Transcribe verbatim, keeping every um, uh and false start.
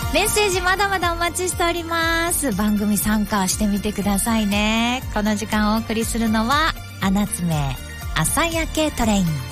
メッセージまだまだお待ちしております。番組参加してみてくださいね。この時間お送りするのは、アナツメ朝焼けトレイン。